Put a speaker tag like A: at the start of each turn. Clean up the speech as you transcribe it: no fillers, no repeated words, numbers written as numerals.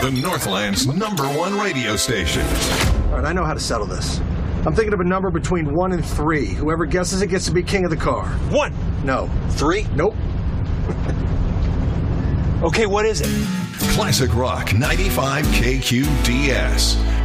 A: The Northland's #1 radio station.
B: All right, I know how to settle this. I'm thinking of a number between 1 and 3. Whoever guesses it gets to be king of the car.
C: 1.
B: No.
C: 3.
B: Nope.
C: Okay, what is it?
A: Classic Rock 95 KQDS.